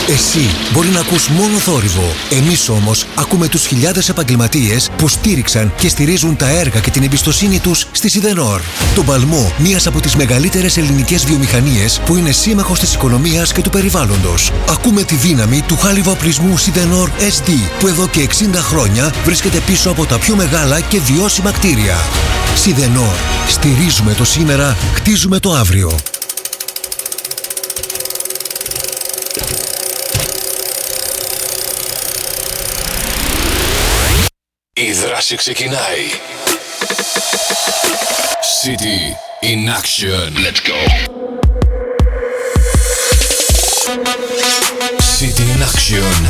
Εσύ μπορεί να ακούς μόνο θόρυβο. Εμείς όμως ακούμε τους χιλιάδες επαγγελματίες που στήριξαν και στηρίζουν τα έργα και την εμπιστοσύνη τους στη Σιδενόρ. Τον παλμό μιας από τις μεγαλύτερες ελληνικές βιομηχανίες που είναι σύμμαχος της οικονομίας και του περιβάλλοντος. Ακούμε τη δύναμη του χάλιβα-οπλισμού Σιδενόρ SD που εδώ και 60 χρόνια βρίσκεται πίσω από τα πιο μεγάλα και βιώσιμα κτίρια. Σιδενόρ. Στηρίζουμε το σήμερα, χτίζουμε το αύριο. Η δράση ξεκινάει. City in action. Let's go. City in action.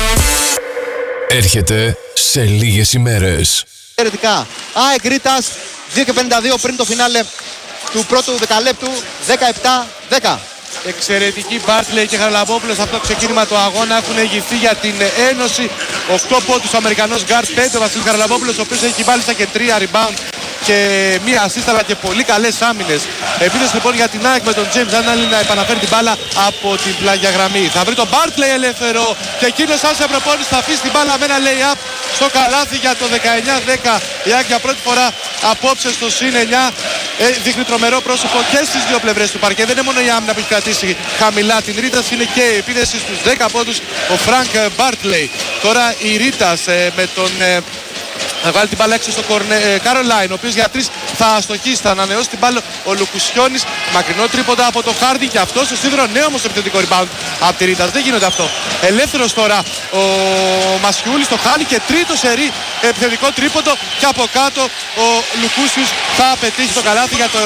Έρχεται σε λίγες ημέρες. Ερετικά. ΑΕΚ Ρίτας 2:52 πριν το φινάλε του πρώτου δεκαλέπτου. 17-10. Εξαιρετική Μπάρτλεϊ και Χαραλαμπόπουλος αυτό το ξεκίνημα του αγώνα έχουν ηγηθεί για την ένωση. 8 πόντους ο Αμερικανός γκάρτ, 5 ο Βασίλης Χαραλαμπόπουλος, ο οποίος έχει μάλιστα και 3 rebound και μία assist αλλά και πολύ καλές άμυνες. Επίθεση λοιπόν για την ΑΕΚ με τον James Annally να επαναφέρει την μπάλα από την πλάγια γραμμή. Θα βρει τον Μπάρτλεϊ ελεύθερο και εκείνος άσε προπόνηση θα αφήσει την μπάλα με ένα lay-up στο καλάθι για το 19-10. Η ΑΕΚ για πρώτη φορά απόψε στο συν 9 δείχνει τρομερό πρόσωπο και στις δύο πλευρές του παρκέ. Δεν είναι μόνο η άμυνα που έχει κρατήσει χαμηλά την Ρίτας, είναι και η επίθεση στους 10 πόντους ο Φρανκ Μπάρτλεϊ. Τώρα η Ρίτας με τον θα βάλει την μπάλα έξω στο Καρολάιν, ο οποίος για 3 θα αστοχίσει, θα ανανεώσει την μπάλα ο Λουκουσιώνης. Μακρινό τρίποντα από το Χάρντινγκ και αυτό στο σίδερο. Ναι, όμως επιθετικό rebound από τη Ρίτας. Δεν γίνεται αυτό. Ελεύθερος τώρα ο Μασιούλης το χάνει και τρίτο σερί επιθετικό τρίποντο. Και από κάτω ο Λουκούσιος θα πετύχει το καλάθι για το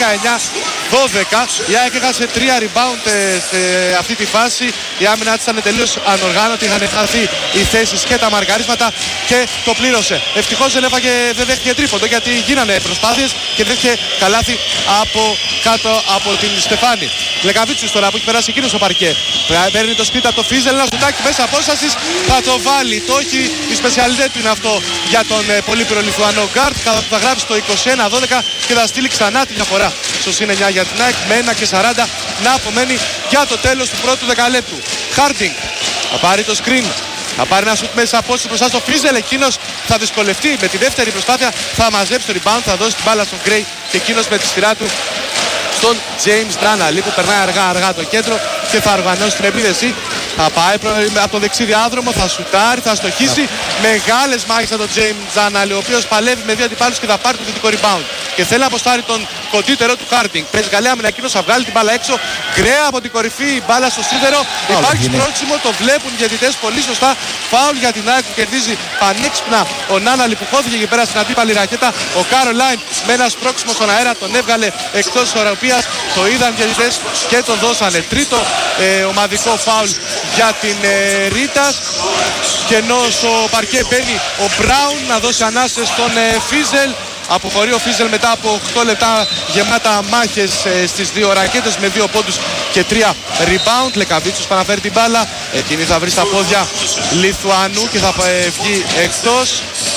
19-12. Η ΑΕΚ έχασε 3 rebound σε αυτή τη φάση. Η άμυνα της ήταν τελείως ανοργάνωτη. Είχαν χαθεί οι θέσεις και τα μαρκαρίσματα και το πλήρωσε. Ευτυχώς δεν δέχτηκε τρίποντο γιατί γίνανε προσπάθειες και δέχτηκε καλάθι από κάτω από την Στεφάνη. Λεκαβίτσιος τώρα που έχει περάσει εκείνο στο παρκέ. Παίρνει το σπίτι από το Φίζελ, ένα σουτάκι μέσα απόστασης θα το βάλει. Το έχει, η σπεσιαλιτέ του είναι αυτό για τον πολύπειρο Λιθουανό γκάρτ. Θα γράψει το 21-12 και θα στείλει ξανά τη διαφορά στο συν 9 για την ΑΕΚ με 1:40 να απομένει για το τέλος του πρώτου δεκαλέπτου. Χάρντινγκ θα πάρει το screen. Θα πάρει ένα σουτ μέσα απόσταση μπροστά στο Φίζελ. Εκείνος θα δυσκολευτεί με τη δεύτερη προσπάθεια. Θα μαζέψει το rebound, θα δώσει την μπάλα στον Γκρέι και εκείνος με τη σειρά του στον James Annally που περνάει αργά το κέντρο και θα οργανώσει την επίθεση. Θα πάει από το δεξί διάδρομο, θα σουτάρει, θα στοχίσει. Μεγάλες μάχες από τον James Annally, ο οποίος παλεύει με δύο αντιπάλους και θα πάρει το θετικό rebound. Και θέλει να αποστάρει τον κοντύτερο του Χάρντινγκ. Παίζει καλή άμυνα, εκείνος θα βγάλει την μπάλα έξω. Γκρέα από την κορυφή, η μπάλα στο σίδερο. Υπάρχει πρόξιμο, το βλέπουν οι διαιτητές πολύ σωστά. Φάουλ για την ΑΕΚ που κερδίζει πανέξυπνα ο Annally που χώθηκε εκεί πέρα στην αντίπαλη ρακέτα. Ο Καρολάιν με ένα σπρώξιμο στον αέρα τον έβγαλε εκτός της ισορροπίας. Το είδαν οι διαιτητές και τον δώσανε. Τρίτο ομαδικό φάουλ για την Ρίτας. Και ενώ στο παρκέ μπαίνει ο Μπράουν να δώσει ανάσες στον Φίζελ. Αποχωρεί ο Φίζελ μετά από 8 λεπτά γεμάτα μάχες στις δύο ρακέτες με 2 πόντους και 3 rebound. Λεκαβίτσιος παραφέρει την μπάλα. Εκείνη θα βρει στα πόδια Λιθουανού και θα βγει εκτός.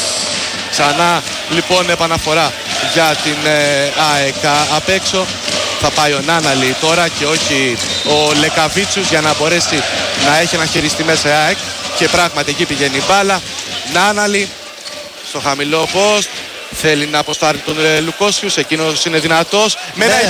Ξανά λοιπόν επαναφορά για την ΑΕΚ απ' έξω. Θα πάει ο Annally τώρα και όχι ο Λεκαβίτσιος για να μπορέσει να έχει ένα χειριστή μέσα η ΑΕΚ. Και πράγματι εκεί πηγαίνει η μπάλα. Annally στο χαμηλό post. Θέλει να αποστάρει τον Λουκόσιους, εκείνος είναι δυνατός. Με ένα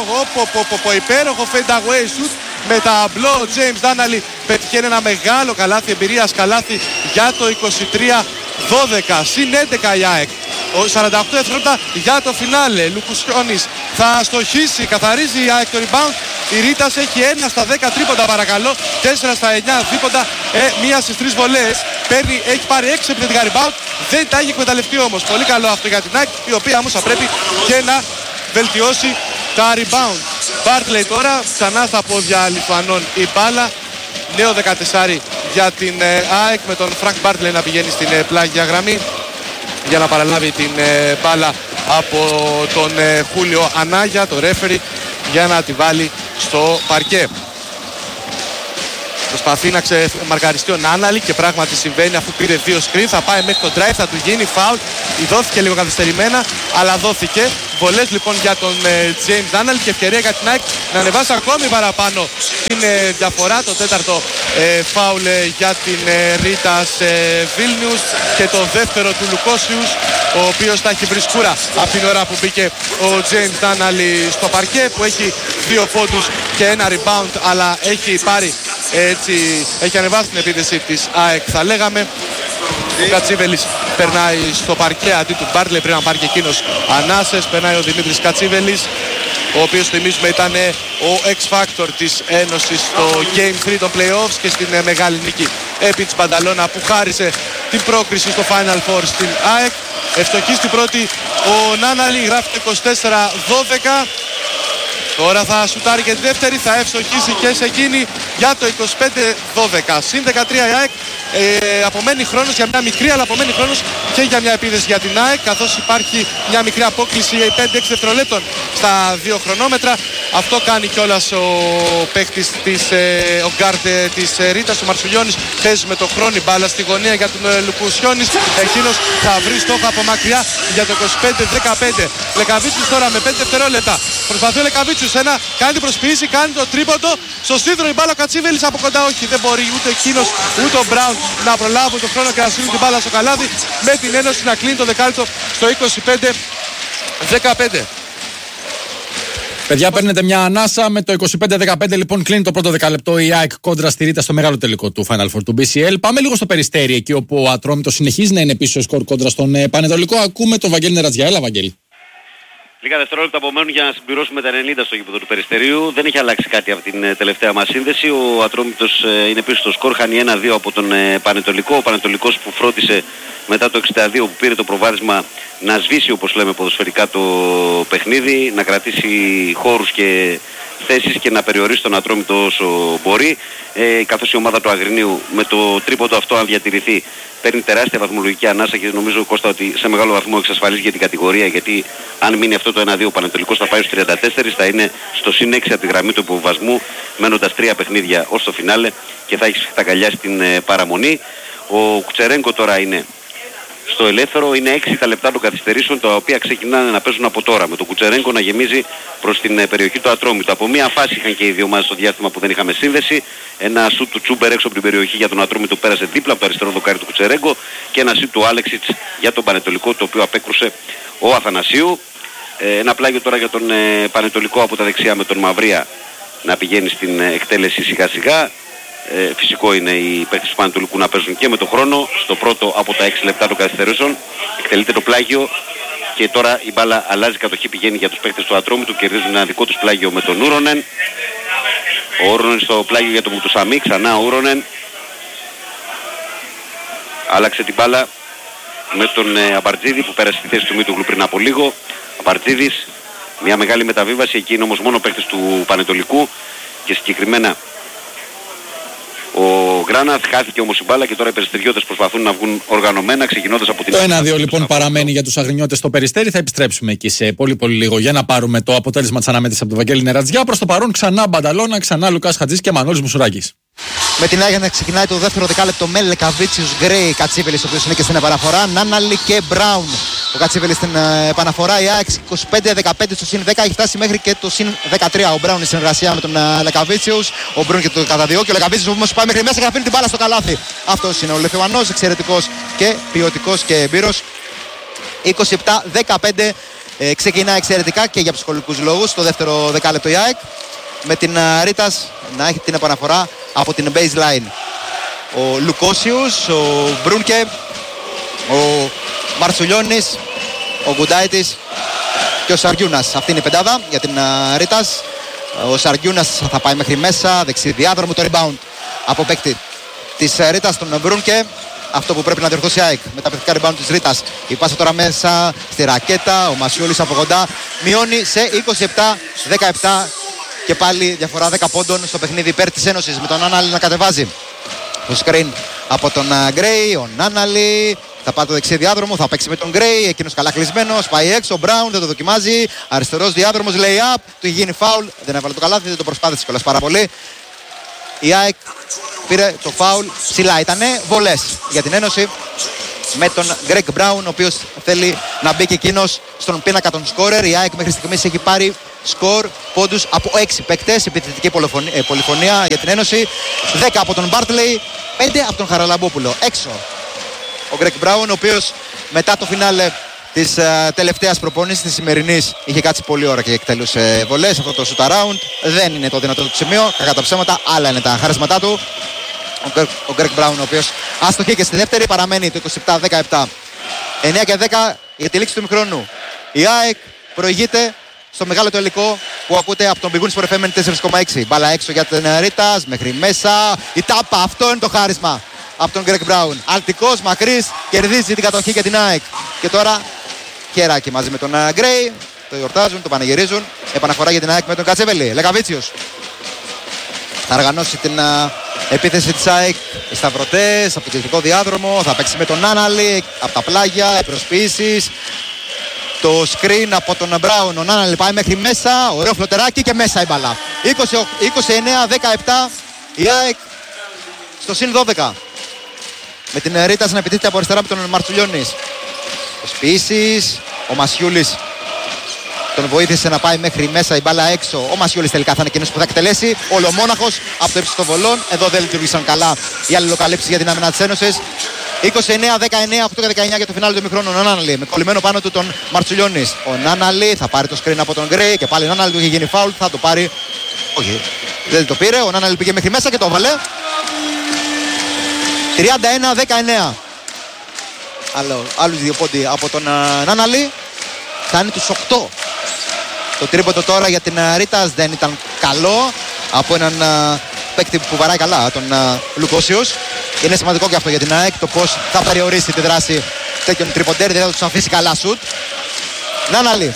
υπέροχο fade away shoot με ταμπλό ο James Annally πετυχαίνει ένα μεγάλο καλάθι, εμπειρίας καλάθι για το 23-12. Συν 11 η ΑΕΚ. 48 δευτερόλεπτα για το φινάλε. Λουκουσιώνης θα στοχίσει, καθαρίζει η ΑΕΚ το rebound. Η Ρίτας έχει 1 στα 10 τρίποντα παρακαλώ, 4 στα 9 δίποντα, 1 στις 3 βολές. Έχει πάρει 6 επιθετικά rebound, δεν τα έχει εκμεταλλευτεί όμως. Πολύ καλό αυτό για την ΑΕΚ, η οποία όμως θα πρέπει και να βελτιώσει τα rebound. Μπάρτλεϊ τώρα, ξανά στα πόδια Λιθουανών η μπάλα. Νέο 14 για την ΑΕΚ με τον Φρανκ Μπάρτλεϊ να πηγαίνει στην πλάγια γραμμή για να παραλάβει την μπάλα από τον Χούλιο Ανάγια, το ρέφερι, για να τη βάλει στο παρκέ. Προσπαθεί να ξεμαρκαριστεί ο Annally και πράγματι συμβαίνει αφού πήρε 2 screen. Θα πάει μέχρι το drive, θα του γίνει foul. Δόθηκε λίγο καθυστερημένα, αλλά δόθηκε. Βολές λοιπόν για τον James Dunnell και ευκαιρία για την ΑΕΚ να ανεβάσει ακόμη παραπάνω την διαφορά. Το τέταρτο φάουλ για την Ρίτας Βίλνιους και το δεύτερο του Λουκόσιους, ο οποίος θα έχει βρει σκούρα από την ώρα που μπήκε ο James Dunnell στο παρκέ, που έχει 2 πόντους και ένα rebound, αλλά έχει πάρει έτσι, έχει ανεβάσει την επίθεση της ΑΕΚ, θα λέγαμε. Ο Κατσίβελης περνάει στο παρκέ αντί του Μπάρτλε, πριν να πάρει και εκείνος ανάσες. Περνάει ο Δημήτρης Κατσίβελης, ο οποίος θυμίζουμε ήταν ο X-Factor της Ένωσης στο Game 3 των Playoffs και στην μεγάλη νίκη επί της Μπανταλώνα που χάρισε την πρόκριση στο Final Four στην ΑΕΚ. Ευστοχή στην πρώτη ο Νάναλι, γράφει το 24-12. Τώρα θα σουτάρει και τη δεύτερη, θα ευστοχίσει και σε εκείνη για το 25-12. Συν 13 η ΑΕΚ. Απομένει χρόνος για μια μικρή, αλλά απομένει χρόνος και για μια επίθεση για την ΑΕΚ, καθώς υπάρχει μια μικρή απόκληση 5-6 δευτερολέπτων στα 2 χρονόμετρα. Αυτό κάνει κιόλας ο παίκτης ο γκάρντ της Ρίτας, ο Μαρσουλιώνης. Παίζει με το χρόνο μπάλα στη γωνία για τον Λουκουσιώνης. Εκείνος θα βρει στόχο από μακριά για το 25-15. Λεκαβίτσιος τώρα με 5 δευτερόλεπτα. Προσπαθεί ο Λεκαβίτσιος κάνει την προσποίηση, κάνει το τρίποντο. Στο σίδερο η μπάλα, ο Κατσίβελης από κοντά, όχι, δεν μπορεί ούτε εκείνος ούτε ο Μπράουν να προλάβουν τον χρόνο και να στείλουν την μπάλα στο καλάθι, με την Ένωση να κλείνει το δεκάλεπτο στο 25-15. Παιδιά, παίρνετε μια ανάσα. Με το 25-15 λοιπόν κλείνει το πρώτο δεκάλεπτο η ΑΕΚ κόντρα στη Ρίτα στο μεγάλο τελικό του Final Four του BCL. Πάμε λίγο στο Περιστέρι, εκεί όπου ο Ατρόμητος συνεχίζει να είναι πίσω σκορ κόντρα στον Πανετολικό. Ακούμε τον Βαγγέλη Νερατζιά. Έλα, Βαγγέλη. Λίγα δευτερόλεπτα απομένουν για να συμπληρώσουμε τα 90 στο γήπεδο του Περιστερίου. Δεν έχει αλλάξει κάτι από την τελευταία μας σύνδεση. Ο Ατρόμητος είναι πίσω στο σκορ, χάνει 1-2 από τον Πανετολικό. Ο Πανετολικός που φρόντισε μετά το 62 που πήρε το προβάδισμα να σβήσει, όπως λέμε ποδοσφαιρικά, το παιχνίδι, να κρατήσει χώρους και θέσεις και να περιορίσει τον Ατρόμητο όσο μπορεί, καθώς η ομάδα του Αγρινίου με το τρίποντο αυτό, αν διατηρηθεί, παίρνει τεράστια βαθμολογική ανάσα και νομίζω, Κώστα, ότι σε μεγάλο βαθμό εξασφαλίζει για την κατηγορία, γιατί αν μείνει αυτό το 1-2 ο Πανετολικός θα πάει στους 34, θα είναι στο συν 6 από τη γραμμή του υποβασμού, μένοντας 3 παιχνίδια ως το φινάλε και θα έχει αγκαλιάσει την παραμονή. Ο Κουτσερέγκο τώρα είναι στο ελεύθερο, είναι 6 τα λεπτά των καθυστερήσεων, τα οποία ξεκινάνε να παίζουν από τώρα, με τον Κουτσερέγκο να γεμίζει προς την περιοχή του Ατρόμητου. Από μία φάση είχαν και οι δύο ομάδες στο διάστημα που δεν είχαμε σύνδεση. Ένα σουτ του Τσούμπερ έξω από την περιοχή για τον Ατρόμητο πέρασε δίπλα από το αριστερό δοκάρι του Κουτσερέγκο και ένα σουτ του Άλεξιτς για τον Πανετολικό, το οποίο απέκρουσε ο Αθανασίου. Ένα πλάγιο τώρα για τον Πανετολικό από τα δεξιά, με τον Μαυρία να πηγαίνει στην εκτέλεση σιγά σιγά. Φυσικό είναι οι παίκτες του Πανετολικού να παίζουν και με το χρόνο. Στο πρώτο από τα 6 λεπτά των καθυστερήσεων εκτελείται το πλάγιο και τώρα η μπάλα αλλάζει κατοχή, πηγαίνει για τους παίκτες του Ατρόμητου, κερδίζουν ένα δικό τους πλάγιο με τον Ούρονεν. Ο Ούρονεν στο πλάγιο για τον Μουτουσαμί, ξανά ο Ούρονεν. Άλλαξε την μπάλα με τον Αμπαρτζίδη που πέρασε στη θέση του Μίτογλου πριν από λίγο. Αμπαρτζίδης, μια μεγάλη μεταβίβαση, εκεί είναι όμως μόνο παίκτες του Πανετολικού και συγκεκριμένα ο Γκράναθ. Χάθηκε όμως η μπάλα και τώρα οι περιστεριώτες προσπαθούν να βγουν οργανωμένα, ξεκινώντας από την... Το 1-2 λοιπόν παραμένει για τους αγρινιώτες στο Περιστέρι. Θα επιστρέψουμε εκεί σε πολύ λίγο για να πάρουμε το αποτέλεσμα της αναμέτρησης από τον Βαγγέλη Νερατζιά. Προς το παρόν ξανά Μπανταλώνα, ξανά Λουκάς Χατζής και Μανώλης Μουσουράκης. Με την Άγια να ξεκινάει το δεύτερο δεκάλεπτο με Λεκαβίτσιους, Γκρέι, Κατσίβελης, ο οποίος είναι και στην επαναφορά, Νάναλι και Μπράουν. Ο Κατσίβελης στην επαναφορά, η ΑΕΚ 25-15 στο συν 10, έχει φτάσει μέχρι και το συν 13. Ο Μπράουν είναι συνεργασία με τον Λεκαβίτσιους, ο Μπρούν και το κατά δύο, και ο Λεκαβίτσιους όμως πάει μέχρι μέσα και αφήνει την μπάλα στο καλάθι. Αυτός είναι ο Λιθουανός, εξαιρετικός και ποιοτικός και εμπειρος. 27-15 ξεκινάει εξαιρετικά και για ψυχολογικούς λόγους το δεύτερο δεκάλεπτο η ΑΕΚ, με την Ρίτας να έχει την επαναφορά από την baseline. Ο Λουκόσιους, ο Μπρούνκε, ο Μαρσουλιώνης, ο Γκουντάιτης και ο Σαργιούνας. Αυτή είναι η πεντάδα για την Ρίτας. Ο Σαργιούνας θα πάει μέχρι μέσα, δεξί διάδρομο, το rebound από παίκτη της Ρίτας, τον Μπρούνκε. Αυτό που πρέπει να διορθώσει η ΑΕΚ με τα επιθετικά rebound της Ρίτας. Η πάσα τώρα μέσα στη ρακέτα, ο Μασιούλης από κοντά μειώνει σε 27-17 και πάλι διαφορά 10 πόντων στο παιχνίδι υπέρ της Ένωσης, με τον Νάναλι να κατεβάζει το screen από τον Γκρέι. Ο Νάναλι θα πάει το δεξί διάδρομο, θα παίξει με τον Γκρέι, εκείνος καλά κλεισμένος, πάει έξω, ο Μπράουν δεν το δοκιμάζει, αριστερός διάδρομος, lay-up, του έχει γίνει foul, δεν έβαλε το καλάθι, δεν το προσπάθησε κιόλας πάρα πολύ. Η ΑΕΚ πήρε το foul, ψηλά ήτανε, βολές για την Ένωση. με τον Greg Brown, ο οποίος θέλει να μπει και εκείνος στον πίνακα των σκόρερ. Η ΑΕΚ μέχρι στιγμής έχει πάρει σκορ πόντους από 6 παίκτες, επιθετική πολυφωνία για την Ένωση. 10 από τον Μπάρτλεϊ, 5 από τον Χαραλαμπόπουλο. Έξω ο Greg Brown, ο οποίος μετά το φινάλε της τελευταίας προπόνησης της σημερινής είχε κάτσει πολλή ώρα και εκτελούσε βολές. Αυτό το shoot around δεν είναι το δυνατό του σημείο, κακά τα ψέματα, άλλα είναι τα χαρίσματά του. Ο Greg Brown, ο οποίος άστοχε και στη δεύτερη, παραμένει το 27-17. 9 και 10 για τη λήξη του ημιχρόνου. Η ΑΕΚ προηγείται στο μεγάλο τελικό που ακούτε από τον Big Win Sport FM 4,6. Μπάλα έξω για την Ρίτας, μέχρι μέσα. Η τάπα, αυτό είναι το χάρισμα από τον Greg Brown. Αλτικός, μακρύς, κερδίζει την κατοχή για την ΑΕΚ. Και τώρα χεράκι μαζί με τον Γκρέι. Το γιορτάζουν, το πανηγυρίζουν. Επαναφορά για την ΑΕΚ με τον Κατσέβελη. Λεκαβίτσιος θα οργανώσει την επίθεση της ΑΕΚ. Σταυρωτές από το κεντρικό διάδρομο. Θα παίξει με τον Νάναλη από τα πλάγια. Προσποιήσεις. Το screen από τον Μπράουν. Ο Νάναλη πάει μέχρι μέσα. Ωραίο φλωτεράκι και μέσα η μπαλά. 29-17 η ΑΕΚ στο συν 12. Με την Ρίτας να επιτίθεται από αριστερά με τον Μαρτσουλιώνης. Προσποιήσεις. Ο Μασιούλης τον βοήθησε να πάει μέχρι μέσα, η μπάλα έξω. Ο Μασιούλης τελικά θα είναι εκείνος που θα εκτελέσει. Ολομόναχος από το ύψος των βολών. Εδώ δεν λειτουργήσαν καλά οι αλληλοκαλύψεις για την άμυνα της Ένωσης. 29-19, 8 και 19 για το φινάλε του ημιχρόνου. Ο Νάναλη με κολλημένο πάνω του τον Μαρτσουλιώνης. Ο Νάναλη θα πάρει το screen από τον Γκρέι και πάλι ο Νάναλη του είχε γίνει φάουλ. Θα το πάρει. Όχι, δεν το πήρε. Ο Νάναλη πήγε μέχρι μέσα και το έβαλε. 31-19. Άλλους δύο πόντι από τον Νάναλη. Φτάνει τους 8. Το τρίποντο τώρα για την Ρίτας δεν ήταν καλό από έναν παίκτη που βαράει καλά, τον Λουκόσιους. Είναι σημαντικό και αυτό για την ΑΕΚ, το πώς θα περιορίσει τη δράση τέτοιων τριποντέρ, δεν θα τους αφήσει καλά σουτ. Νάναλη,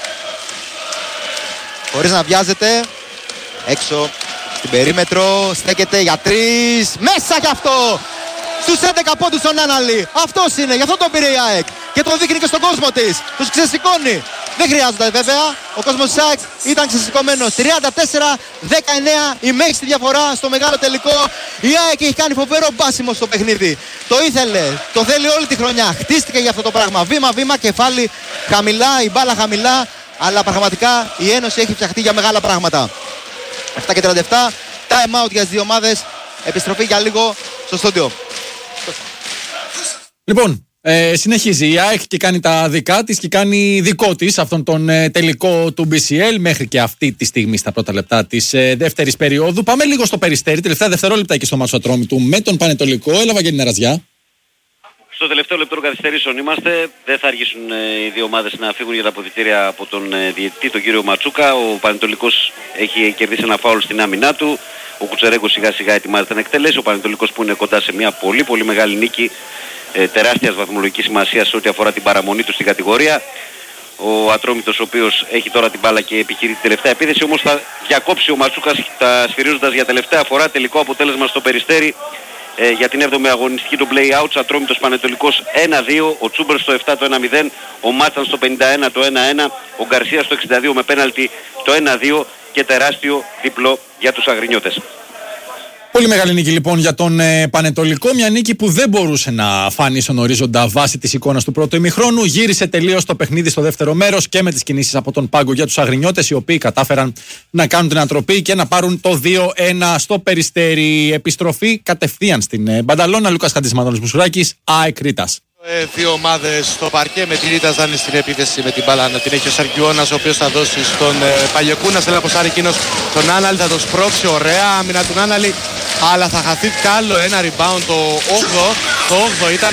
χωρίς να βιάζεται, έξω στην περίμετρο, στέκεται για 3, μέσα κι αυτό! Στους 11 πόντους ο Νάναλη, αυτός είναι, γι' αυτό τον πήρε η ΑΕΚ και τον δείχνει και στον κόσμο της, τους ξεσηκώνει. Δεν χρειάζεται βέβαια, ο κόσμος της ΑΕΚ ήταν ξεσηκωμένος. 34-19 η μέγιστη διαφορά στο μεγάλο τελικό. Η ΑΕΚ έχει κάνει φοβερό μπάσιμο στο παιχνίδι. Το ήθελε, το θέλει όλη τη χρονιά. Χτίστηκε για αυτό το πράγμα. Βήμα-βήμα, κεφάλι χαμηλά, η μπάλα χαμηλά. Αλλά πραγματικά η Ένωση έχει φτιαχτεί για μεγάλα πράγματα. 7 και 37, time out για τις δύο ομάδες. Επιστροφή για λίγο στο στούντιο. Λοιπόν, συνεχίζει η ΑΕΚ και κάνει τα δικά της και κάνει δικό της αυτόν τον τελικό του BCL μέχρι και αυτή τη στιγμή στα πρώτα λεπτά της δεύτερης περίοδου. Πάμε λίγο στο Περιστέρι, τελευταία δευτερόλεπτα εκεί στο μάτσο Ατρόμητου με τον Πανετολικό. Έλα Βαγγέλη Νεραζιά. Στο τελευταίο λεπτό καθυστερήσεων είμαστε. Δεν θα αργήσουν οι δύο ομάδες να φύγουν για τα αποδυτήρια από τον διαιτητή, τον κύριο Ματσούκα. Ο Πανετολικός έχει κερδίσει ένα φάουλ στην άμυνά του. Ο Κουτσερέγκος σιγά σιγά ετοιμάζεται να εκτελέσει. Ο Πανετολικός που είναι κοντά σε μια πολύ μεγάλη νίκη τεράστιας βαθμολογικής σημασίας σε ό,τι αφορά την παραμονή του στην κατηγορία. Ο Ατρόμητος ο οποίος έχει τώρα την μπάλα και επιχειρεί την τελευταία επίθεση, όμως θα διακόψει ο Ματσούκας σφυρίζοντας για τελευταία φορά τελικό αποτέλεσμα στο Περιστέρι για την 7η αγωνιστική του play-out. Ατρόμητος Πανετολικός 1-2, ο Τσούμπερ στο 7 το 1-0, ο Μάτσαν στο 51 το 1-1, ο Γκαρσία στο 62 με πέναλτι το 1-2 και τεράστιο διπλό για τους Αγρινιώτες. Πολύ μεγάλη νίκη λοιπόν για τον Πανετολικό. Μια νίκη που δεν μπορούσε να φάνει στον ορίζοντα βάσει της εικόνας του πρώτου ημιχρόνου. Γύρισε τελείως το παιχνίδι στο δεύτερο μέρος και με τις κινήσεις από τον πάγκο για τους Αγρινιώτες, οι οποίοι κατάφεραν να κάνουν την ανατροπή και να πάρουν το 2-1 στο Περιστέρι. Επιστροφή κατευθείαν στην Μπανταλώνα. Λούκας Χαντισμαντώνης Μουσουράκης, ΑΕΚ Ρίτας. Δύο ομάδες στο παρκέ με τη Ρίτας δάνει στην επίθεση με την μπάλα να την έχει ο Σαρκιώνας, ο οποίος θα δώσει στον Παλιοκούνα. Θέλει να ποσάρει εκείνος τον Άναλη, θα το σπρώξει ωραία άμυνα του Άναλη, αλλά θα χαθεί κι άλλο ένα rebound το 8ο ήταν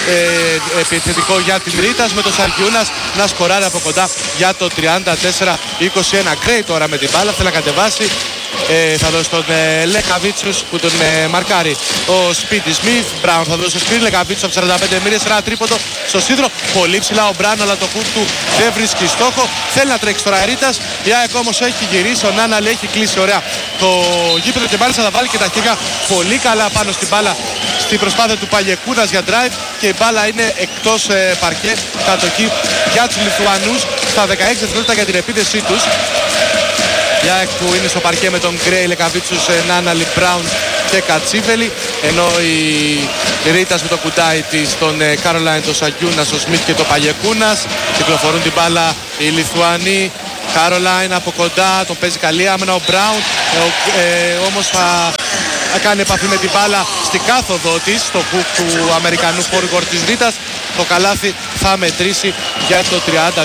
επιθετικό για την Ρίτας με τον Σαρκιούνας να σκοράρει από κοντά για το 34-21. Γκρέι τώρα με την μπάλα, θέλει να κατεβάσει. Θα δώσει τον Λεκαβίτσους που τον μαρκάρει ο Σπίτι Σμιθ. Μπράουν θα δώσει το screen. Λεκαβίτσους από 45 μοίρες, ένα τρίποντο στο σίδρο. Πολύ ψηλά ο Μπράουν, αλλά το χουτ του δεν βρίσκει στόχο. Θέλει να τρέξει τώρα Ρίτας. Η ΑΕΚ όμως έχει γυρίσει. Ο Νάναλη έχει κλείσει ωραία το γήπεδο και μάλιστα θα βάλει και τα χέρια πολύ καλά πάνω στην μπάλα στην προσπάθεια του Παλιεκούνας για drive. Και η μπάλα είναι εκτός παρκέ. Κατοχή για τους Λιθουανούς στα 16 δευτερόλεπτα για την επίθεσή τους. Η ΑΕΚ που είναι στο παρκέ με τον Γκρέι, Λεκαβίτσους, Νάναλη, Μπράουν και Κατσίβελη. ενώ η Ρίτας με το κουτάι της, τον Caroline, τον Σαγκιούνας, τον Σμιθ και τον Παγεκούνας. Κυκλοφορούν την μπάλα οι Λιθουανοί. Caroline από κοντά, τον παίζει καλή άμυνα ο Μπράουν, όμως θα κάνει επαφή με την μπάλα στην κάθοδο της, στο hook του Αμερικανού forward της Ρίτας. Το καλάθι θα μετρήσει για το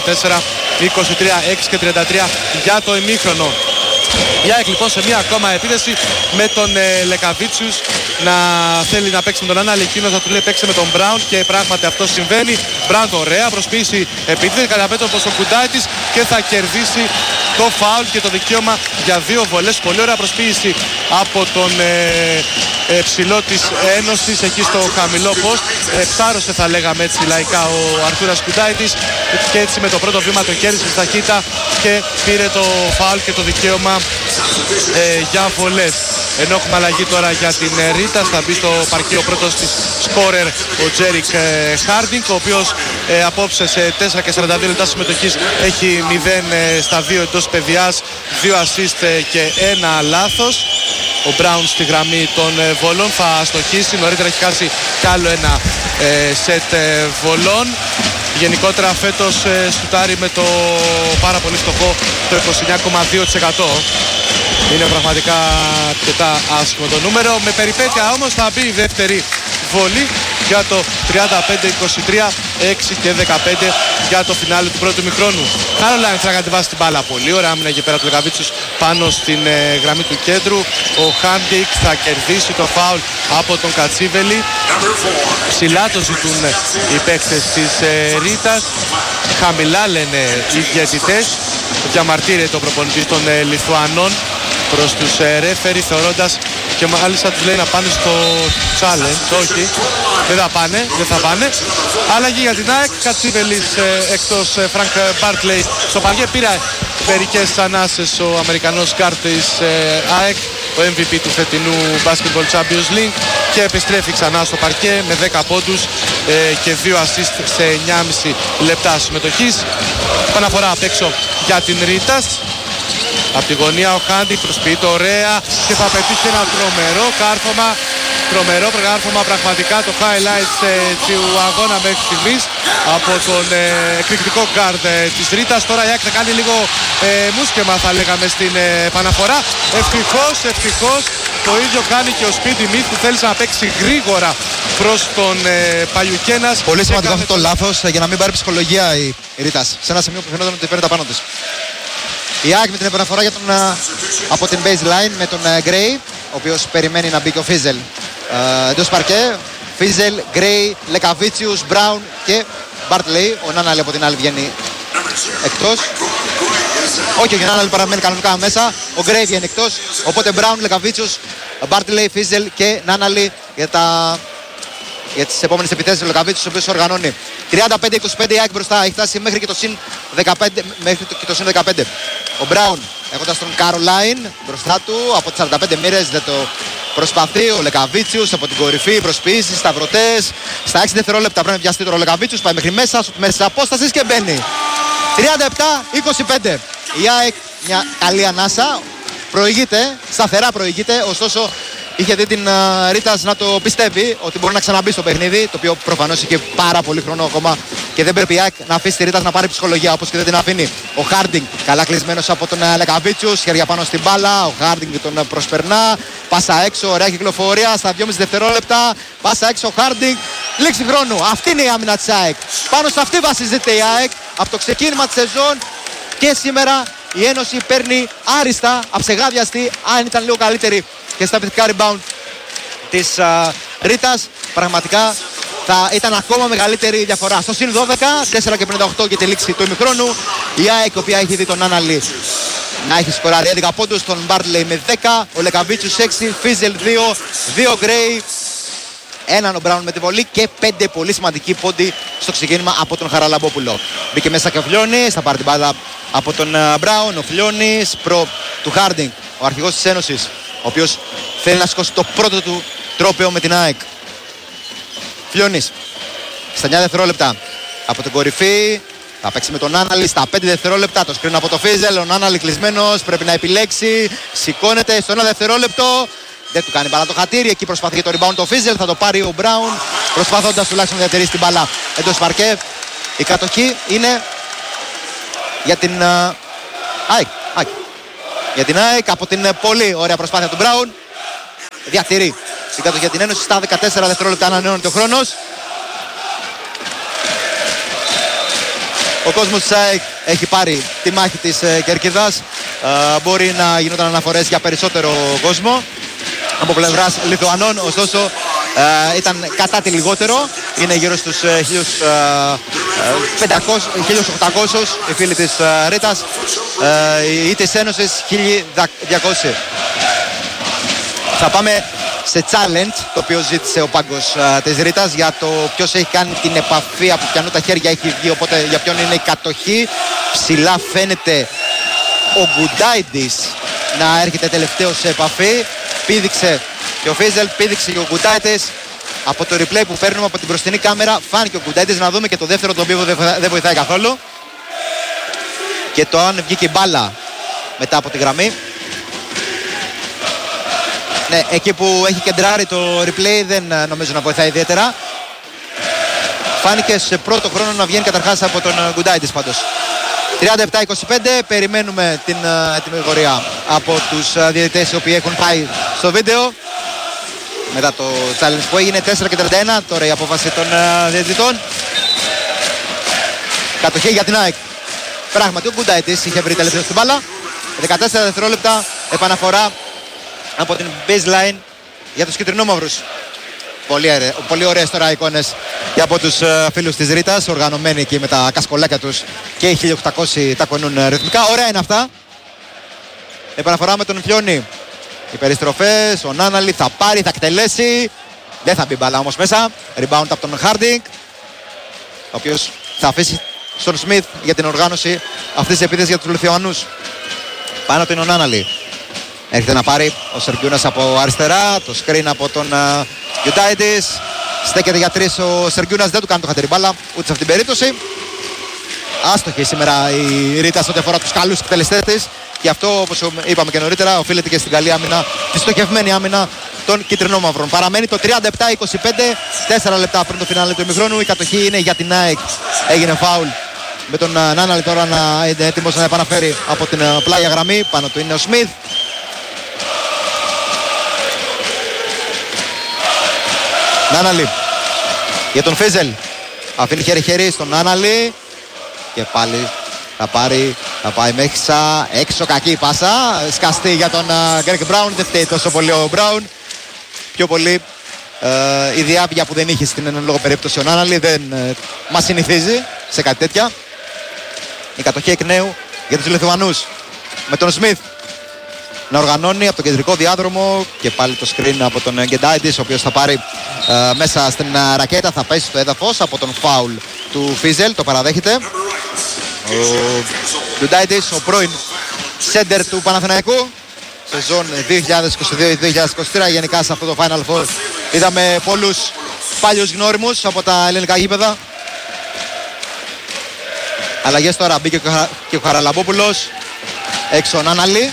34-23, 6 και 33 για το ημίχρονο. Η ΑΕΚ λοιπόν σε μία ακόμα επίθεση με τον Λεκαβίτσιους να θέλει να παίξει με τον Άννα Λεκίνος, να του λέει παίξει με τον Μπράουν και πράγματι αυτό συμβαίνει. Μπράουν ωραία, προσποίηση επίθεση, καταπέτωπο στο κουντάι της και θα κερδίσει το φάουλ και το δικαίωμα για 2 βολές. Πολύ ωραία προσποίηση από τον ψηλό της Ένωσης εκεί στο χαμηλό post. Ψάρωσε θα λέγαμε έτσι λαϊκά ο Αρθούρας Κουντάιτης και έτσι με το πρώτο βήμα το κέρδισε στη ταχύτητα και πήρε το φάουλ και το δικαίωμα για βολές. Ενώ έχουμε αλλαγή τώρα για την Ρίτα, θα μπει στο παρκείο ο πρώτος της σκόρερ ο Τζέρικ Χάρντινγκ, ο οποίος απόψε σε 4 και 42 λεπτά συμμετοχής έχει 0 στα 2 εντός παιδιάς, 2 assist και 1 λάθος. Ο Μπράουν στη γραμμή των βολών θα στοχίσει, νωρίτερα έχει χάσει κι άλλο ένα σετ βολών. Γενικότερα φέτος σουτάρει με το πάρα πολύ φτωχό το 29,2%. Είναι πραγματικά αρκετά άσχημο το νούμερο. Με περιπέτεια όμως θα μπει η δεύτερη βολή για το 35-23, 6 και 15 για το φινάλε του πρώτου ημιχρόνου. Caroline θα κατεβάσει την μπάλα πολύ ωραία άμυνα εκεί πέρα του Λεκαβίτσιους πάνω στην γραμμή του κέντρου. Ο Χάντικ θα κερδίσει το φάουλ από τον Κατσίβελη. Ψηλά το ζητούν οι παίκτες της Ρίτας. Χαμηλά λένε οι διαιτητές. Διαμαρτύρεται ο προπονητής των Λιθουανών προς τους ρέφερι, θεωρώντας και μάλιστα τους λέει να πάνε στο challenge. Όχι, δεν θα πάνε. Άλλαγη για την ΑΕΚ, Κατσίβελης εκτός, Φρανκ Μπάρτλεϊ στο παρκέ. Πήρε μερικές ανάσες ο Αμερικανός γκάρντ της ΑΕΚ, ο MVP του φετινού Basketball Champions League, και επιστρέφει ξανά στο παρκέ με 10 πόντους και 2 assist σε 9,5 λεπτά συμμετοχής. Παναφορά απ' έξω για την Ρίτας. Από τη γωνία ο Χάντι προσποιείται ωραία και θα πετύχει ένα τρομερό κάρφωμα, πραγματικά το highlight του αγώνα μέχρι στιγμής από τον εκρηκτικό guard της Ρίτας. Τώρα η ΑΕΚ θα κάνει λίγο μουσκεμα θα λέγαμε στην επαναφορά. Ευτυχώς το ίδιο κάνει και ο Σπίτι Μιθ που θέλησε να παίξει γρήγορα προς τον Παλιουκένας. Πολύ σημαντικό αυτό το λάθος για να μην πάρει ψυχολογία η Ρίτας σε ένα σημείο που φαινόταν ότι παίρνει τα πάνω της. Η ΑΕΚ με την επαναφορά για από την baseline με τον Γκρέι, ο οποίος περιμένει να μπει και ο Φίζελ εντός παρκέ. Φίζελ, Γκρέι, Λεκαβίτσιους, Μπράουν και Μπάρτλεϊ. Ο Νάναλη από την άλλη βγαίνει εκτός. Όχι, ο Νάναλη παραμένει κανονικά μέσα. Ο Γκρέι βγαίνει εκτός. Οπότε Μπράουν, Λεκαβίτσιους, Μπάρτλεϊ, Φίζελ και Νάναλη για τις επόμενες επιθέσεις του Λεκαβίτσιους, ο οποίος οργανώνει. 35-25 η ΑΕΚ μπροστά, έχει φτάσει μέχρι και το συν 15. Ο Μπράουν έχοντας τον Caroline μπροστά του από τις 45 μοίρες, δεν το προσπαθεί. Ο Λεκαβίτσιους από την κορυφή, προσποιήσεις, σταυρωτές. Στα 6 δευτερόλεπτα πρέπει να βιαστεί τώρα ο Λεκαβίτσιους, πάει μέχρι μέσα, μέσα απόστασης και μπαίνει. 37-25. Η ΑΕΚ μια καλή ανάσα, προηγείται, σταθερά προηγείται, ωστόσο είχε δει την Ρίτας να το πιστεύει ότι μπορεί να ξαναμπεί στο παιχνίδι, το οποίο προφανώς είχε πάρα πολύ χρόνο ακόμα και δεν πρέπει η ΑΕΚ να αφήσει τη Ρίτας να πάρει ψυχολογία όπως και δεν την αφήνει. Ο Χάρντινγκ καλά κλεισμένος από τον Λεκαβίτσιους, χέρια πάνω στην μπάλα, ο Χάρντινγκ τον προσπερνά, πάσα έξω, ωραία κυκλοφορία στα 2,5 δευτερόλεπτα, πάσα έξω ο Χάρντινγκ, λήξη χρόνου. Αυτή είναι η άμυνα της ΑΕΚ. Πάνω σε αυτή βασίζεται η ΑΕΚ από το ξεκίνημα της σεζόν και σήμερα η Ένωση παίρνει άριστα, αψεγάδιαστη, αν ήταν λίγο καλύτερη και στα επιθετικά rebound της Ρίτας, πραγματικά θα ήταν ακόμα μεγαλύτερη η διαφορά. Στο συν 12, 4 και 58 και τη λήξη του ημιχρόνου. Η ΑΕΚ, η οποία έχει δει τον Άναλη να έχει σκοράρει 11 πόντους, τον Μπάρτλεϊ με 10, ο Λεκαβίτσιους 6, Φίζελ 2, 2 Γκρέι, έναν ο Μπράουν με τη βολή και 5 πολύ σημαντικοί πόντοι στο ξεκίνημα από τον Χαραλαμπόπουλο. Μπήκε μέσα και ο Φλιώνης, θα πάρει την μπάλα από τον Μπράουν. Ο Φλιώνης προ του Χάρντινγκ, ο αρχηγός της Ένωσης, ο οποίος θέλει να σηκώσει το πρώτο του τρόπαιο με την ΑΕΚ. Φλιώνης στα 9 δευτερόλεπτα από την κορυφή, θα παίξει με τον Άναλη στα 5 δευτερόλεπτα. Το σκριν από το Φίζελ, ο Άναλη κλεισμένος, πρέπει να επιλέξει, σηκώνεται στο 1 δευτερόλεπτο. Δεν του κάνει μπάλα το χατήρι. Εκεί προσπαθεί για το rebound το Φίζελ. Θα το πάρει ο Μπράουν προσπαθώντας τουλάχιστον να διατηρήσει την μπάλα εντός παρκέ. Η κατοχή είναι για την ΑΕΚ. Για την ΑΕΚ από την πολύ ωραία προσπάθεια του Μπράουν. Διατηρεί την κατοχή για την Ένωση. Στα 14 δευτερόλεπτα ανανεώνεται ο χρόνος. Ο κόσμος της ΑΕΚ έχει πάρει τη μάχη της κερκίδας. Μπορεί να γινόταν αναφορές για περισσότερο κόσμο από πλευράς Λιθουανών, ωστόσο ήταν κατά τη λιγότερο. Είναι γύρω στους 1.800 οι φίλοι της Ρήτας, ή της Ένωσης 1.200. Θα πάμε σε challenge, το οποίο ζήτησε ο πάγκος της Ρήτας, για το ποιος έχει κάνει την επαφή, από ποιανού τα χέρια έχει βγει, οπότε για ποιον είναι η κατοχή. Ψηλά φαίνεται ο Γκουντάιντης να έρχεται τελευταίο σε επαφή. Πήδηξε και ο Φίζελ, πήδηξε και ο Γκουντάιντης. Από το replay που παίρνουμε από την μπροστινή κάμερα φάνηκε ο Γκουντάιντης. Να δούμε και το δεύτερο, το οποίο δεν βοηθάει καθόλου. Και το αν βγήκε η μπάλα μετά από τη γραμμή. Ναι, εκεί που έχει κεντράρει το replay δεν νομίζω να βοηθάει ιδιαίτερα. Φάνηκε σε πρώτο χρόνο να βγαίνει καταρχάς από τον Γκουντάιντης πάντως. 37-25, περιμένουμε την τιμωρία από τους διαιτητές οι οποίοι έχουν πάει στο βίντεο μετά το challenge που έγινε. 4-31 τώρα η απόφαση των διαιτητών. Κατοχή για την ΑΕΚ. Πράγματι ο Γκουντάιτης είχε βρει τελευταίο στην μπάλα. 14 δευτερόλεπτα επαναφορά από την baseline για τους κυτρινόμαυρους. Πολύ ωραίες τώρα εικόνες και από τους φίλους της Ρήτας, οργανωμένοι εκεί με τα κασκολάκια τους, και οι 1.800 τα κονούν ρυθμικά. Ωραία είναι αυτά. Επαναφορά με τον Φιόνι. Οι περιστροφές, ο Νάναλι θα πάρει, θα εκτελέσει. Δεν θα μπει μπαλά όμως μέσα. Rebound από τον Χάρντινγκ, ο οποίος θα αφήσει στον Σμιθ για την οργάνωση αυτής της επίθεσης για τους Λιθουανούς. Πάνω του είναι ο Νάναλι. Έρχεται να πάρει ο Σεργιούνας από αριστερά. Το screen από τον Γκουντάιτης. Στέκεται για τρεις ο Σεργιούνας. Δεν του κάνει το χατήρι μπάλα ούτε σε αυτήν την περίπτωση. Άστοχη σήμερα η Ρίτα σε ό,τι αφορά τους καλούς εκτελεστές της. Και αυτό, όπως είπαμε και νωρίτερα, οφείλεται και στην καλή άμυνα, τη στοχευμένη άμυνα των κυτρινόμαυρων. Παραμένει το 37-25, 4 λεπτά πριν το φινάλε του ημιχρόνου. Η κατοχή είναι για την ΑΕΚ. Έγινε φάουλ με τον Νάναλι τώρα να είναι έτοιμος να επαναφέρει από την πλάγια γραμμή. Πάνω του είναι ο Σμιθ. Νάναλι για τον Φίζελ. Αφήνει χέρι-χέρι στον Νάναλι. Και πάλι θα πάρει, θα πάει μέσα. Έξω, κακή πάσα. Σκαστή για τον Γκρέγκ Μπράουν. Δεν φταίει τόσο πολύ ο Μπράουν. Πιο πολύ η διάβια που δεν είχε στην εν λόγω περίπτωση ο Νάναλι. Δεν μας συνηθίζει σε κάτι τέτοια. Η κατοχή εκ νέου για τους Λιθουανούς. Με τον Σμιθ να οργανώνει από τον κεντρικό διάδρομο. Και πάλι το screen από τον Γκεντάιτης, ο οποίος θα πάρει μέσα στην ρακέτα. Θα πέσει στο έδαφος από τον φάουλ του Φίζελ. Το παραδέχεται ο Γκεντάιτης, ο πρώην σέντερ του Παναθηναϊκού. Σεζόν 2022-2023 γενικά σε αυτό το Final Four είδαμε πολλούς παλιούς γνώριμους από τα ελληνικά γήπεδα. Αλλαγές τώρα, μπήκε και ο Χαραλαμπόπουλος. Έξω ο Νάναλι.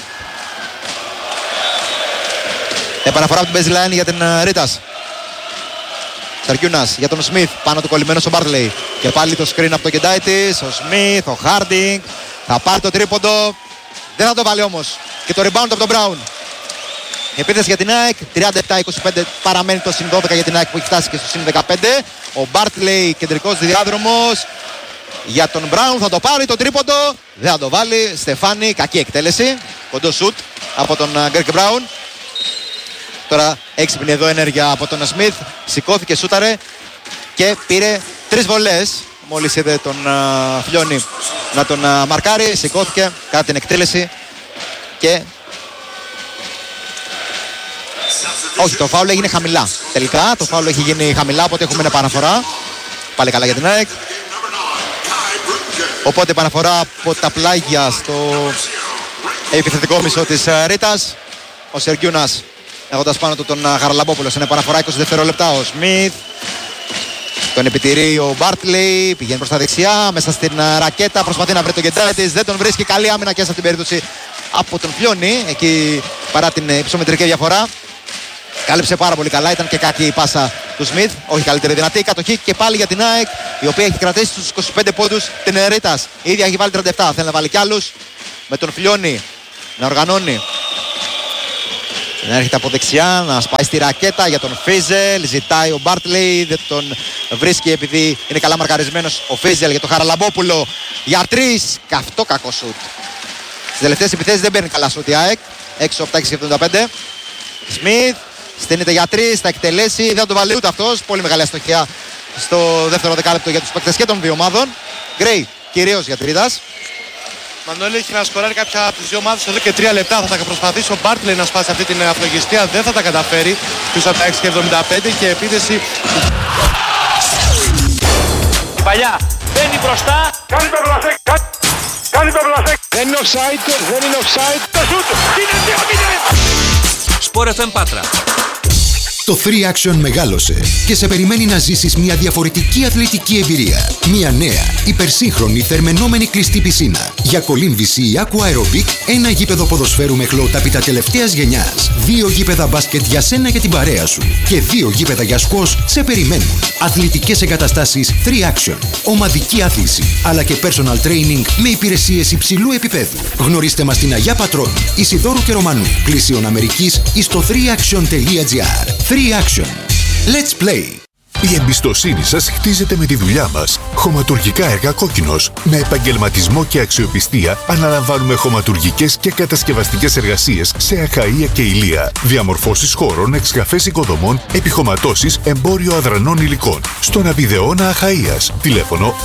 Επαναφορά από την baseline για την Ρίτας. Σαρκιούνας για τον Σμιθ, πάνω του κολλημένος ο Μπάρτλεϊ. Και πάλι το screen από τον Γκεντάιτης. Ο Σμιθ, ο Χάρντινγκ. Θα πάρει το τρίποντο. Δεν θα το βάλει όμως. Και το rebound από τον Μπράουν. Η επίθεση για την ΑΕΚ. 37-25 παραμένει το συν 12 για την ΑΕΚ που έχει φτάσει και στο συν 15. Ο Μπάρτλεϊ, κεντρικός διάδρομος. Για τον Μπράουν θα το πάρει το τρίποντο. Δεν θα το βάλει. Στεφάνι, κακή εκτέλεση. Κοντό σουτ από τον Γκρέγκ Μπράουν. Τώρα έξυπνη εδώ ενέργεια από τον Σμιθ. Σηκώθηκε, σούταρε και πήρε 3 βολές. Μόλις είδε τον Φλιώνη να τον μαρκάρει. Σηκώθηκε κατά την εκτέλεση. Και όχι, το φάουλ έγινε χαμηλά. Τελικά το φάουλ έχει γίνει χαμηλά, οπότε έχουμε επαναφορά. Πάλι καλά για την ΑΕΚ. Οπότε επαναφορά από τα πλάγια στο επιθετικό μισό της Ρίτας. Ο Σεργιούνας έχοντας πάνω του τον Χαραλαμπόπουλο. Είναι επαναφορά 20 δευτερόλεπτα. Ο Σμιθ τον επιτηρεί ο Μπάρτλεϊ. Πηγαίνει προς τα δεξιά μέσα στην ρακέτα. Προσπαθεί να βρει τον Γκεντάιτης. Δεν τον βρίσκει. Καλή άμυνα και σε αυτήν την περίπτωση από τον Φλιώνη. Εκεί παρά την υψομετρική διαφορά. Κάλυψε πάρα πολύ καλά, ήταν και κακή η πάσα του Σμιθ. Όχι καλύτερη δυνατή κατοχή και πάλι για την ΑΕΚ, η οποία έχει κρατήσει στους 25 πόντους την Ρίτας. Η ίδια έχει βάλει 37, θέλει να βάλει κι άλλους. Με τον Φιλιώνη να οργανώνει. Να έρχεται από δεξιά, να σπάει στη ρακέτα για τον Φίζελ. Ζητάει ο Μπάρτλεϊ, δεν τον βρίσκει επειδή είναι καλά μαρκαρισμένος ο Φίζελ για τον Χαραλαμπόπουλο. Για 3, καυτό κακό σουτ. Στις τελευταίες επιθέσεις δεν παίρνει καλά σουτ η ΑΕΚ. 6 από 6,75. Σμιθ στείνεται για 3, θα εκτελέσει, δεν θα το βάλει ούτε αυτός. Πολύ μεγάλη αστοχία στο δεύτερο δεκάλεπτο για τους παίκτες και των δύο ομάδων. Γκρέι κυρίως για τη Ρίτας. Μανώλη έχει να σκοράρει κάποια από τις δύο ομάδες εδώ και 3 λεπτά. Θα τα προσπαθήσει ο Μπάρτλεϊ να σπάσει αυτή την αυλογιστία. Δεν θα τα καταφέρει πίσω από τα 6,75 και επίθεση. Η παλιά μπαίνει μπροστά. Κάνει το μπλασέκ. Κάνει το μπλασέκ. Δεν είναι offside. Δεν είναι offside. Το σούτ. Είναι 2-0. Sport FM Πάτρα. Το 3Action μεγάλωσε και σε περιμένει να ζήσεις μια διαφορετική αθλητική εμπειρία. Μια νέα, υπερσύγχρονη, θερμαινόμενη κλειστή πισίνα. Για κολύμβηση ή aqua aerobic, ένα γήπεδο ποδοσφαίρου με χλωτάπητα τελευταίας γενιάς. 2 γήπεδα μπάσκετ για σένα και την παρέα σου. Και 2 γήπεδα για σκος σε περιμένουν. Αθλητικές εγκαταστάσεις 3Action. Ομαδική άθληση, αλλά και personal training με υπηρεσίες υψηλού επίπεδου. Γνωρίστε μας στην Αγιά Πατρών, Ισιδώρου και Ρωμανού, πλησίον Αμερικής ή στο 3action.gr. 3Action. Let's play! Η εμπιστοσύνη σας χτίζεται με τη δουλειά μας. Χωματουργικά έργα Κόκκινος. Με επαγγελματισμό και αξιοπιστία αναλαμβάνουμε χωματουργικές και κατασκευαστικές εργασίες σε Αχαΐα και Ηλεία. Διαμορφώσεις χώρων, εξκαφές οικοδομών, επιχωματώσεις, εμπόριο αδρανών υλικών. Στον Απιδεώνα Αχαΐας. Τηλέφωνο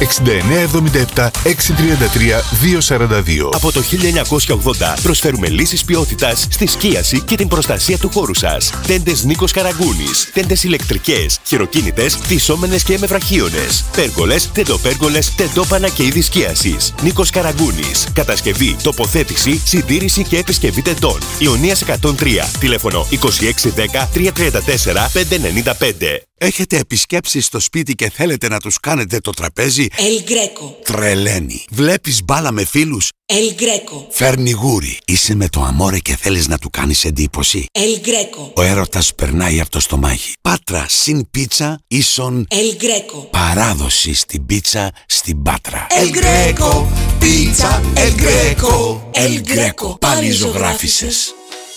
6977 633 242. Από το 1980 προσφέρουμε λύσεις ποιότητας στη σκίαση και την προστασία του χώρου σας. Τέντες Νίκος Καραγκούνης. Τέντες ηλεκτρικές, χειροκίνητες, φυσσόμενες και εμεφραχίονες. Πέργολες, τεντοπέργολες, τεντόπανα και είδη σκίασης. Νίκος Καραγκούνης. Κατασκευή, τοποθέτηση, συντήρηση και επισκευή τεντών. Ιωνίας 103. Τηλέφωνο 2610 334 595. Έχετε επισκέψεις στο σπίτι και θέλετε να τους κάνετε το τραπέζι? El Greco. Τρελαίνει. Βλέπεις μπάλα με φίλους? El Greco. Φέρνει γούρι. Είσαι με το αμόρε και θέλεις να του κάνεις εντύπωση? El Greco. Ο έρωτας περνάει από το στομάχι. Πάτρα συν πίτσα ίσον El Greco. παράδοση στην πίτσα στην Πάτρα. El Greco. Πίτσα El Greco. El Greco. Πάλι ζωγράφισες.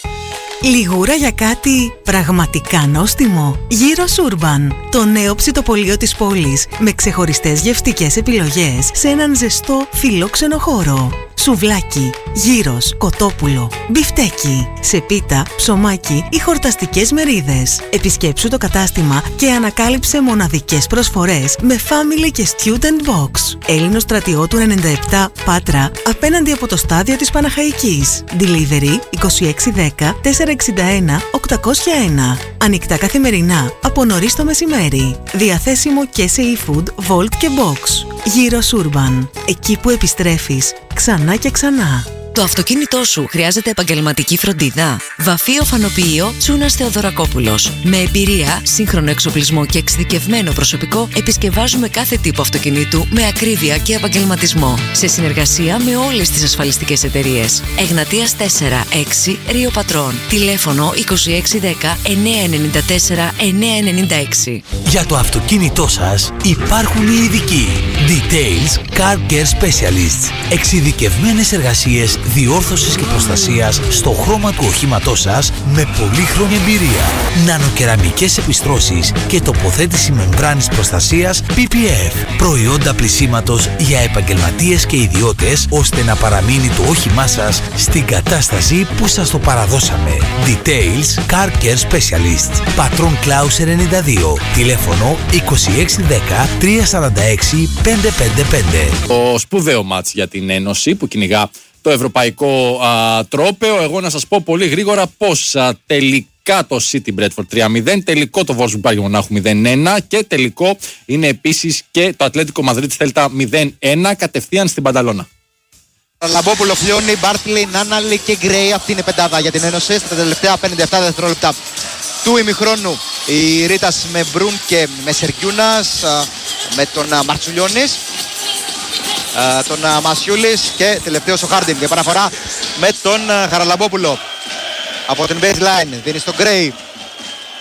Λιγούρα για κάτι πραγματικά νόστιμο. Γύρος Urban, το νέο ψητοπωλείο της πόλης, με ξεχωριστές γευστικές επιλογές σε έναν ζεστό φιλόξενο χώρο. Σουβλάκι, γύρος, κοτόπουλο, μπιφτέκι, σε πίτα, ψωμάκι ή χορταστικές μερίδες. Επισκέψου το κατάστημα και ανακάλυψε μοναδικές προσφορές με family και student box. Έλληνος στρατιώτου 97 Πάτρα, απέναντι από το στάδιο της Παναχαϊκής. Delivery 2610 461 801. Ανοιχτά καθημερινά από νωρίς το μεσημέρι. Διαθέσιμο και σε e-food, Volt και Box. Γύρος Urban, εκεί που επιστρέφεις ξανά και ξανά. Το αυτοκίνητό σου χρειάζεται επαγγελματική φροντίδα? Βαφείο Φανοποιείο Τσούνας Θεοδωρακόπουλος. Με εμπειρία, σύγχρονο εξοπλισμό και εξειδικευμένο προσωπικό, επισκευάζουμε κάθε τύπο αυτοκινήτου με ακρίβεια και επαγγελματισμό. Σε συνεργασία με όλες τις ασφαλιστικές εταιρείες. Εγνατίας 4-6 Ρίο Πατρών. Τηλέφωνο 2610 994 996. Για το αυτοκίνητό σας υπάρχουν οι ειδικοί. Details Car Care Specialists. Εξειδικευμένες εργασίες διόρθωσης και προστασίας στο χρώμα του οχήματός σας με πολύχρονη εμπειρία. Νανοκεραμικές επιστρώσεις και τοποθέτηση μεμβράνης προστασίας PPF. Προϊόντα πλυσίματος για επαγγελματίες και ιδιώτες, ώστε να παραμείνει το όχημά σας στην κατάσταση που σας το παραδώσαμε. Details Car Care Specialists. Πατρών Κλάουσερ 92. Τηλέφωνο 2610 346 555. Το σπουδαίο μάτς για την Ένωση που κυνηγά το ευρωπαϊκό τρόπαιο. Εγώ να σας πω πολύ γρήγορα πως τελικά το City Bradford 3-0, τελικό το Wolfsburg Bayern Μονάχου 0-1 και τελικό είναι επίσης και το Ατλέτικο Μαδρίτης Θέλτα 0-1 κατευθείαν στην Πανταλώνα. Λαμπόπουλο, Φλιώνη, Μπάρτλεϊ, Νάναλη και Γκρέι. Αυτή είναι η πεντάδα για την Ένωση στα τελευταία 57 δευτερόλεπτα του ημιχρόνου. Η Ρίτας με Μπρουν και με Σερκιούνας, με τον Μαρτσουλιώνης, τον Μασιούλης και τελευταίος ο Χάρντιν. Για παραφορά με τον Χαραλαμπόπουλο από την baseline. Δίνει στον Γκρέι.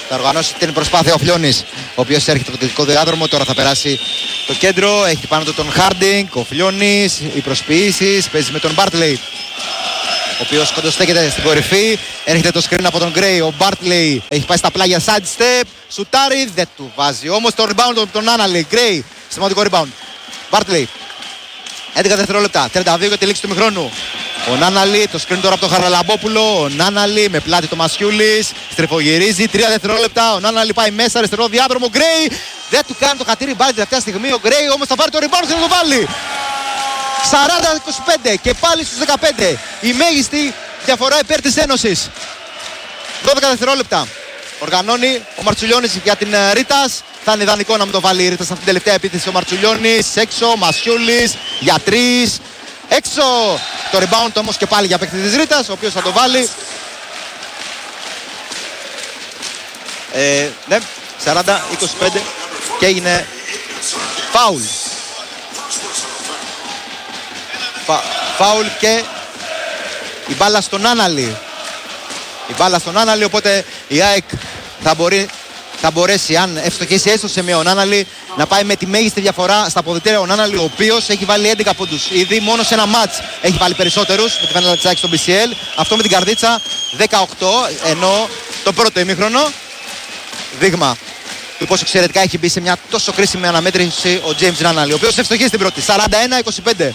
Θα οργανώσει την προσπάθεια ο Φλιώνης, ο οποίος έρχεται από το δυτικό διάδρομο. Τώρα θα περάσει το κέντρο. Έχει πάνω του τον Χάρντινγκ, ο Φλιώνης, οι προσποιήσεις. Παίζει με τον Μπάρτλεϊ, ο οποίος κοντοστέκεται στην κορυφή. Έρχεται το screen από τον Γκρέι. Ο Μπάρτλεϊ έχει πάει στα πλάγια side step. Σουτάρει, δεν του βάζει. Όμως το rebound από τον Άναλι. Γκρέι, σημαντικό rebound. Μπάρτλεϊ. 11 δευτερόλεπτα, 32 για τη λήξη του μηχρόνου. Ο Νάναλι, το screen τώρα από τον Χαραλαμπόπουλο. Ο Νάναλι με πλάτη το Μασιούλης. Στριφογυρίζει, 3 δευτερόλεπτα. Ο Νάναλι πάει μέσα, αριστερό διάδρομο. Γκρέι, δεν του κάνει το χατήρι μπάλι τελευταία στιγμή. Ο Γκρέι όμως θα πάρει το rebound και θα το βάλει. 40-25 και πάλι στους 15. Η μέγιστη διαφορά υπέρ της Ένωσης. 12 δευτερόλεπτα. Οργανώνει ο Μαρτσουλιώνης για την Ρίτας. Θα είναι ιδανικό να μην το βάλει η Ρίτας αυτή την τελευταία επίθεση. Ο Μαρτσουλιώνης έξω, Μασιούλης για 3. Έξω το rebound όμως και πάλι για παίκτη της Ρίτας, ο οποίος θα το βάλει. Ναι, 40-25 και έγινε φάουλ. Φάουλ και η μπάλα στον Άναλι. Η μπάλα στον Άναλι, οπότε η ΑΕΚ θα μπορέσει, αν ευστοχίσει έστω σε μία ο Νάναλι, να πάει με τη μέγιστη διαφορά στα αποδυτήρια. Ο Νάναλι, ο οποίος έχει βάλει 11 πόντους. Ήδη μόνο σε ένα μάτς έχει βάλει περισσότερους με τη Φενέλα της ΑΕΚ στο BCL. Αυτό με την καρδίτσα 18, ενώ το πρώτο ημίχρονο δείγμα του πόσο εξαιρετικά έχει μπει σε μια τόσο κρίσιμη αναμέτρηση ο James Νάναλι, ο οποίος ευστοχίζει την πρώτη. 41-25.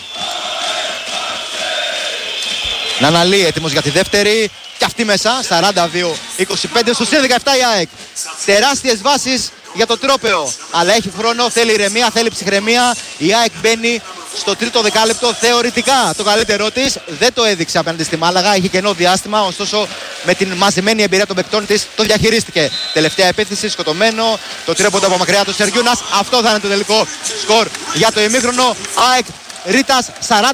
Νάναλι έτοιμος για τη δεύτερη. Και αυτή μέσα, 42-25, στους 17 η ΑΕΚ. Τεράστιες βάσεις για το τρόπαιο. Αλλά έχει χρόνο, θέλει ηρεμία, θέλει ψυχραιμία. Η ΑΕΚ μπαίνει στο τρίτο δεκάλεπτο θεωρητικά. Το καλύτερό της δεν το έδειξε απέναντι στη Μάλαγα. Είχε κενό διάστημα, ωστόσο με την μαζεμένη εμπειρία των παικτών της το διαχειρίστηκε. Τελευταία επίθεση, σκοτωμένο. Το τρίποντο από μακριά του Σεργιούνας. Αυτό θα είναι το τελικό σκορ για το ημίχρονο. ΑΕΚ Ρίτας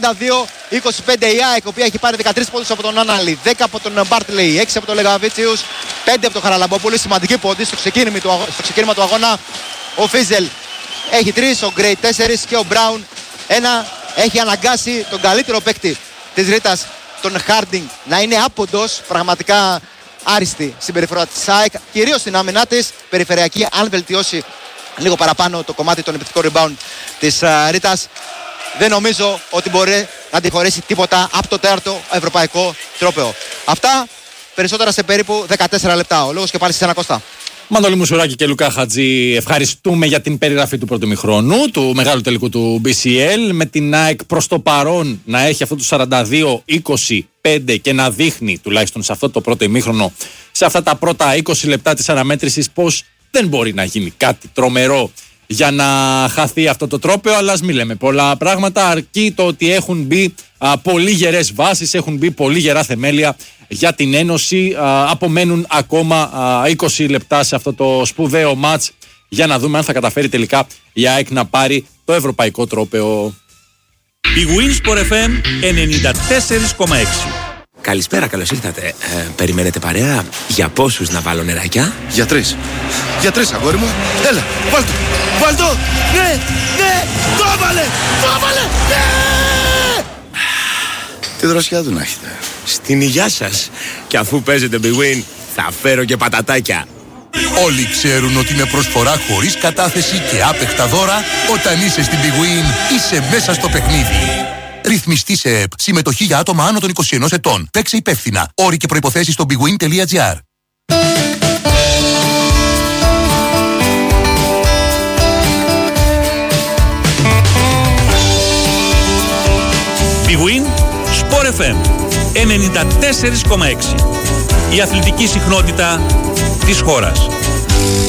42-25 η ΑΕΚ, η οποία έχει πάρει 13 πόντους από τον Άναλι, 10 από τον Μπάρτλεϊ, 6 από τον Λεγαβίτσιους, 5 από τον Χαραλαμπόπουλο. Σημαντική πόντη στο ξεκίνημα του αγώνα. Ο Φίζελ έχει 3, ο Γκρέι 4 και ο Μπράουν 1. Έχει αναγκάσει τον καλύτερο παίκτη της Ρίτας, τον Χάρντινγκ, να είναι άποντος. Πραγματικά άριστη συμπεριφορά της ΑΕΚ, κυρίως στην άμυνά της. Περιφερειακή, αν βελτιώσει λίγο παραπάνω το κομμάτι των επιθετικών rebound της Ρίτας, δεν νομίζω ότι μπορεί να αντιχωρήσει τίποτα από το τέταρτο ευρωπαϊκό τρόπαιο. Αυτά περισσότερα σε περίπου 14 λεπτά. Ο λόγος και πάλι σε ένα, Κώστα. Μανώλη Μουσουράκη και Λουκά Χατζή, ευχαριστούμε για την περιγραφή του πρώτου ημιχρόνου, του μεγάλου τελικού του BCL. Με την ΑΕΚ προς το παρόν να έχει αυτό το 42-25 και να δείχνει, τουλάχιστον σε αυτό το πρώτο ημίχρονο, σε αυτά τα πρώτα 20 λεπτά της αναμέτρησης, πως δεν μπορεί να γίνει κάτι τρομερό για να χαθεί αυτό το τρόπαιο, αλλά ας μην λέμε πολλά πράγματα, αρκεί το ότι έχουν μπει πολύ γερές βάσεις, έχουν μπει πολύ γερά θεμέλια για την Ένωση. Απομένουν ακόμα 20 λεπτά σε αυτό το σπουδαίο μάτς για να δούμε αν θα καταφέρει τελικά η ΑΕΚ να πάρει το ευρωπαϊκό τρόπαιο. Η Winsport FM 94,6. Καλησπέρα, καλώς ήρθατε. Περιμένετε παρέα? Για πόσους να βάλω νεράκια? Για 3. Για 3, αγόρι μου. Έλα, βάλτο. Βάλτο. Ναι, ναι. Το έβαλε. Το έβαλε. Ναι. Τι δροσιά του να έχετε. Στην υγειά σας. Και αφού παίζετε Big Win, θα φέρω και πατατάκια. Όλοι ξέρουν ότι με προσφορά χωρίς κατάθεση και άπεχτα δώρα, όταν είσαι στην Big Win, είσαι μέσα στο παιχνίδι. Ρυθμιστή σε ΕΠ. Συμμετοχή για άτομα άνω των 21 ετών. Παίξε υπεύθυνα. Όροι και προϋποθέσεις στο bigwin.gr. Big Win, Sport FM 94,6. Η αθλητική συχνότητα της χώρας.